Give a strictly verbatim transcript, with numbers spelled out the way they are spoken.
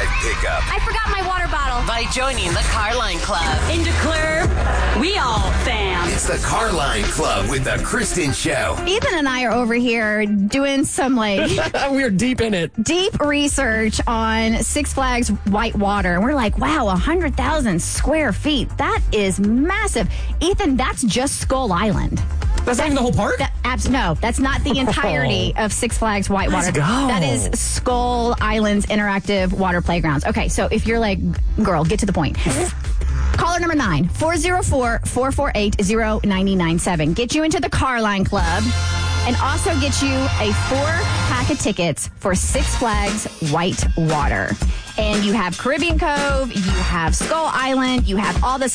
drive pickup. I forgot my water bottle. By joining the Carline Club. In DeClaire, we all fam. It's the Carline Club with the Kristen Show. Ethan and I are over here doing some like We're deep in it. deep research on Six Flags Whitewater. And we're like, wow, one hundred thousand square feet. That is massive. Ethan, that's just Skull Island. That's not even the whole park? That, abs- no, that's not the entirety of Six Flags Whitewater. Let's go. That is Skull Island's interactive water playgrounds. Okay, so if you're like, girl, get to the point. Caller number nine, four oh four, four four eight, oh nine nine seven. Get you into the Carline Club and also get you a four-pack of tickets for Six Flags Whitewater. And you have Caribbean Cove, you have Skull Island, you have all the